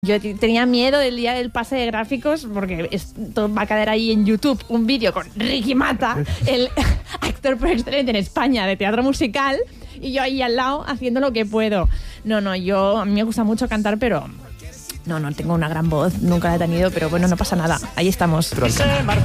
Yo tenía miedo del día del pase de gráficos porque esto va a caer ahí en YouTube un vídeo con Ricky Mata, el actor por excelencia en España de teatro musical, y yo ahí al lado haciendo lo que puedo. A mí me gusta mucho cantar, pero no tengo una gran voz, nunca la he tenido, pero bueno, no pasa nada, ahí estamos.